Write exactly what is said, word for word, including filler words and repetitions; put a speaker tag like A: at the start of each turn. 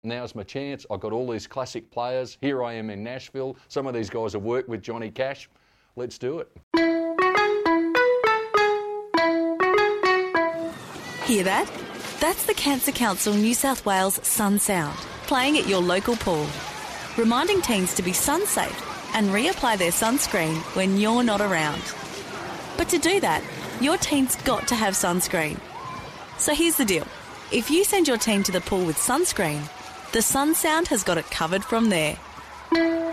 A: Now's my chance. I've got all these classic players. Here I am in Nashville. Some of these guys have worked with Johnny Cash. Let's do it.
B: Hear that? That's the Cancer Council New South Wales Sun Sound, playing at your local pool, reminding teens to be sun safe and reapply their sunscreen when you're not around. But to do that, your teen's got to have sunscreen. So here's the deal. If you send your teen to the pool with sunscreen, the Sun Sound has got it covered from there.